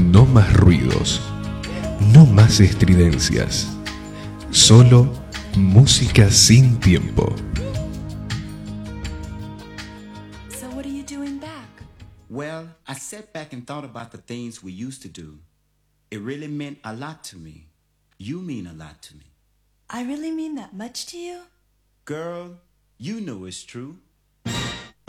No más ruidos, no más estridencias, solo música sin tiempo. So what are you doing back? Well, I sat back and thought about the things we used to do. It really meant a lot to me. You mean a lot to me. I really mean that much to you? Girl, you know it's true.